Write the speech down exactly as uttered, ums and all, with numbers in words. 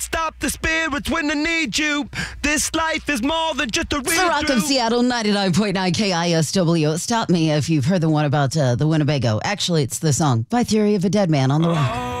Stop the spirits when they need you. This life is more than just a read It's the Rock of Seattle, ninety-nine point nine K I S W. Stop me if you've heard the one about uh, the Winnebago. Actually, it's the song by Theory of a Dead Man on the Rock.